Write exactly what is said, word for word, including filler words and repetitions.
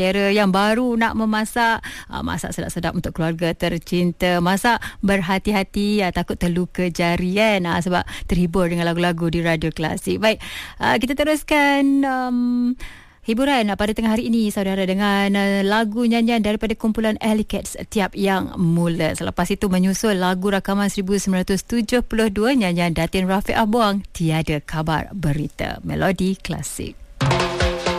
Era yang baru nak memasak, uh, masak sedap-sedap untuk keluarga tercinta, masak berhati-hati, uh, takut terluka jari kan, uh, sebab terhibur dengan lagu-lagu di Radio Klasik. Baik, uh, kita teruskan um, hiburan uh, pada tengah hari ini saudara dengan uh, lagu nyanyian daripada kumpulan Alley Cats, Tiap Yang Mula. Selepas itu menyusul lagu rakaman seribu sembilan ratus tujuh puluh dua nyanyian Datin Rafiq Abuang, Tiada Kabar Berita. Melodi Klasik.